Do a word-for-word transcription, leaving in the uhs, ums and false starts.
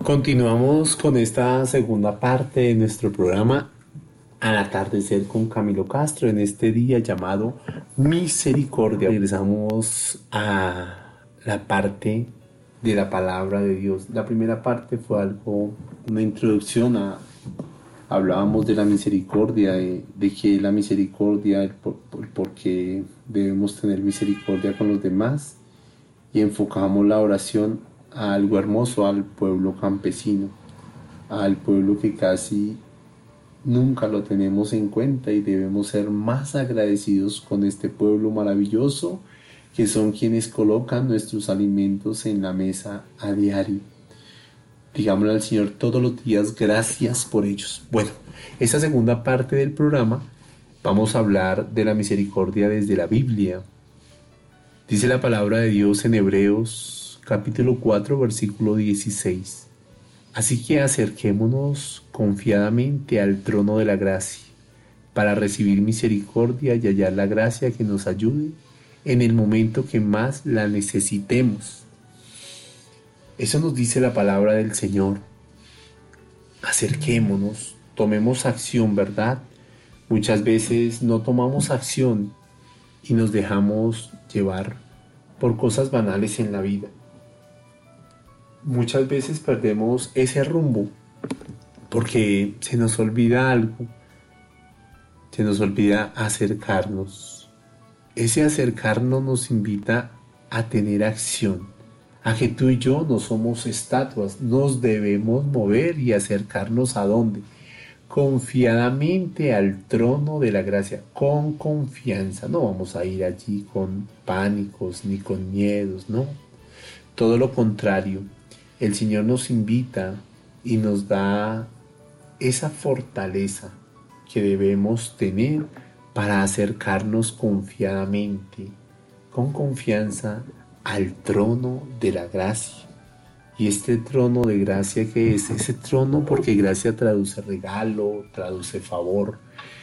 Continuamos con esta segunda parte de nuestro programa Al atardecer con Camilo Castro en este día llamado Misericordia. Regresamos a la parte de la palabra de Dios. La primera parte fue algo, una introducción a, hablábamos de la misericordia, de, de que la misericordia, el por, el por qué debemos tener misericordia con los demás, y enfocamos la oración a algo hermoso, al pueblo campesino, al pueblo que casi nunca lo tenemos en cuenta y debemos ser más agradecidos con este pueblo maravilloso que son quienes colocan nuestros alimentos en la mesa a diario. Digámosle al Señor todos los días gracias por ellos. Bueno, esta segunda parte del programa vamos a hablar de la misericordia desde la Biblia. Dice la palabra de Dios en Hebreos capítulo cuatro versículo dieciséis. Así que acerquémonos confiadamente al trono de la gracia para recibir misericordia y hallar la gracia que nos ayude en el momento que más la necesitemos. Eso nos dice la palabra del Señor. Acerquémonos, tomemos acción, ¿verdad? Muchas veces no tomamos acción y nos dejamos llevar por cosas banales en la vida. Muchas veces perdemos ese rumbo porque se nos olvida algo, se nos olvida acercarnos. Ese acercarnos nos invita a tener acción, a que tú y yo no somos estatuas, nos debemos mover y acercarnos ¿a dónde? Confiadamente al trono de la gracia, con confianza. No vamos a ir allí con pánicos ni con miedos, no. Todo lo contrario, el Señor nos invita y nos da esa fortaleza que debemos tener para acercarnos confiadamente, con confianza al trono de la gracia. Y este trono de gracia, ¿qué es? Ese trono, porque gracia traduce regalo, traduce favor.